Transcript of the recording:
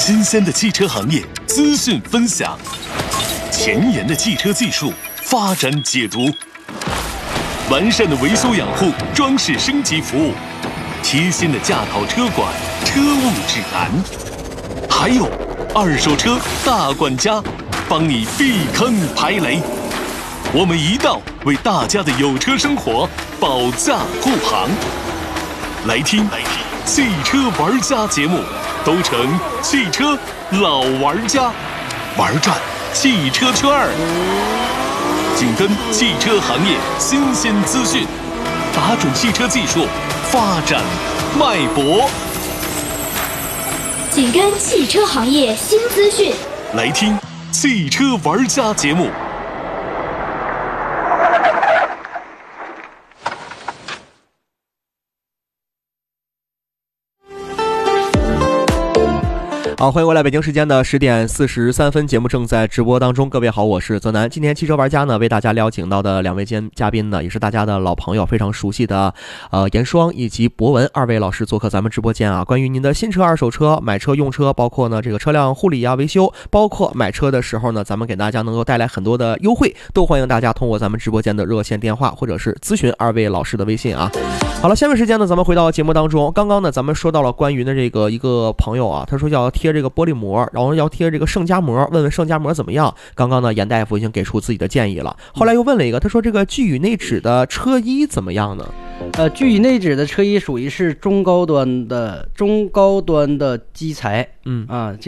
新鲜的汽车行业资讯分享，前沿的汽车技术发展解读，完善的维修养护装饰升级服务，贴心的驾考车管车务指南，还有二手车大管家，帮你避坑排雷。我们一道为大家的有车生活保驾护航。来听汽车玩家节目，都成汽车老玩家，玩转汽车圈儿，紧跟汽车行业新鲜资讯，打准汽车技术发展脉搏， 紧跟汽车行业新资讯。 来听汽车玩家节目。 好，欢迎回来，北京时间的10点43分，节目正在直播当中。各位好，我是泽南。今天汽车玩家呢为大家邀请到的两位嘉宾呢，也是大家的老朋友，非常熟悉的严双以及博文二位老师做客咱们直播间啊。关于您的新车、二手车、买车、用车，包括呢这个车辆护理啊、维修，包括买车的时候呢，咱们给大家能够带来很多的优惠，都欢迎大家通过咱们直播间的热线电话或者是咨询二位老师的微信啊。好了，下面时间呢，咱们回到节目当中。刚刚呢，咱们说到了关于的这个一个朋友啊，他说要贴这个玻璃膜，然后要贴这个圣家膜，问问圣家膜怎么样。刚刚呢，严大夫已经给出自己的建议了。后来又问了一个，他说这个聚酯内酯的车衣怎么样呢？ 聚酯内酯的车衣属于是中高端的基材，